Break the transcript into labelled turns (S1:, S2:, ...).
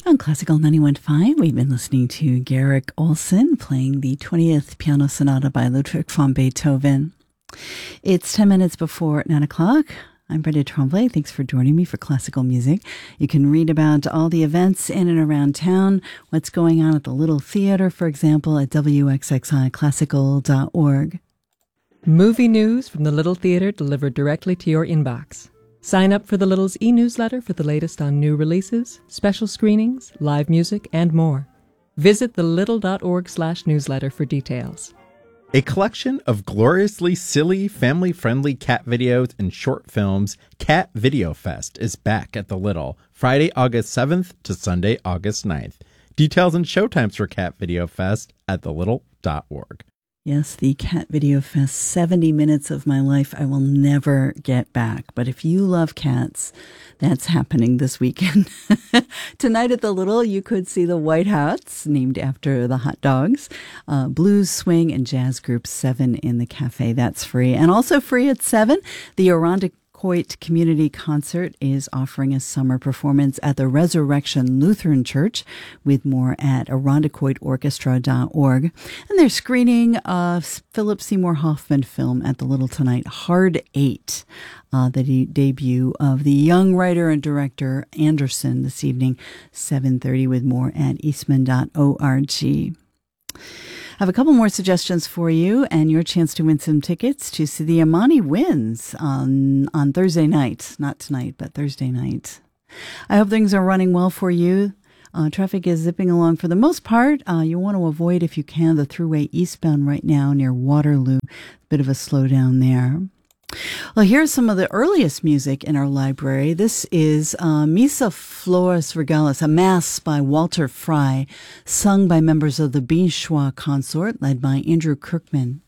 S1: On Classical 91.5, we've been listening to Garrick Olson playing the 20th Piano Sonata by Ludwig van Beethoven. It's 10 minutes before 9 o'clock. I'm Brenda Tremblay. Thanks for joining me for Classical Music. You can read about all the events in and around town, what's going on at the Little Theater, for example, at wxxiclassical.org.
S2: Movie news from the Little Theater delivered directly to your inbox. Sign up for the Little's e-newsletter for the latest on new releases, special screenings, live music, and more. Visit thelittle.org/newsletter for details.
S3: A collection of gloriously silly, family-friendly cat videos and short films, Cat Video Fest, is back at the Little, Friday, August 7th to Sunday, August 9th. Details and showtimes for Cat Video Fest at thelittle.org.
S1: Yes, the Cat Video Fest, 70 minutes of my life I will never get back. But if you love cats, that's happening this weekend. Tonight at the Little, you could see the White Hats, named after the hot dogs, blues, swing, and jazz group 7 in the cafe. That's free. And also free at 7, the Irondequoit Community Concert is offering a summer performance at the Resurrection Lutheran Church, with more at irondequoitorchestra.org. And they're screening a Philip Seymour Hoffman film at the Little tonight, Hard 8, the debut of the young writer and director Anderson this evening, 7:30, with more at eastman.org. I have a couple more suggestions for you and your chance to win some tickets to see the Amani Winds on Thursday night. Not tonight, but Thursday night. I hope things are running well for you. Traffic is zipping along for the most part. You want to avoid, if you can, the thruway eastbound right now near Waterloo. Bit of a slowdown there. Well, here's some of the earliest music in our library. This is Missa Flores Regalis, a mass by Walter Fry, sung by members of the Binchois Consort, led by Andrew Kirkman.